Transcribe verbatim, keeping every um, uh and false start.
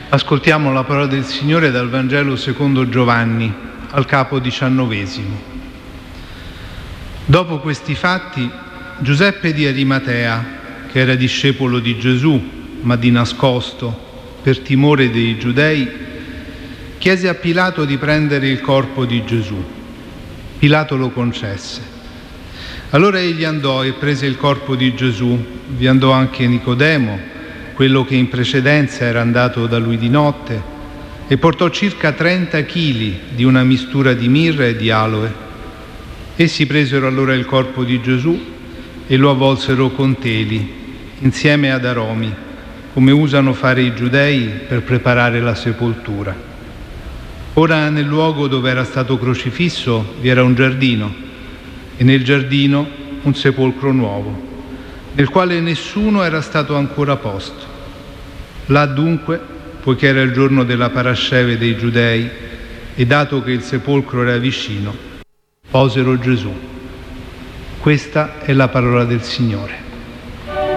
Ascoltiamo la parola del Signore dal Vangelo secondo Giovanni, al capo diciannovesimo. Dopo questi fatti, Giuseppe di Arimatea, che era discepolo di Gesù, ma di nascosto, per timore dei Giudei, chiese a Pilato di prendere il corpo di Gesù. Pilato lo concesse. Allora egli andò e prese il corpo di Gesù. Vi andò anche Nicodemo, quello che in precedenza era andato da lui di notte, e portò circa trenta chili di una mistura di mirra e di aloe. Essi presero allora il corpo di Gesù e lo avvolsero con teli, insieme ad aromi, come usano fare i giudei per preparare la sepoltura. Ora nel luogo dove era stato crocifisso vi era un giardino, e nel giardino un sepolcro nuovo, nel quale nessuno era stato ancora posto. Là dunque, poiché era il giorno della parasceve dei Giudei, e dato che il sepolcro era vicino, posero Gesù. Questa è la parola del Signore.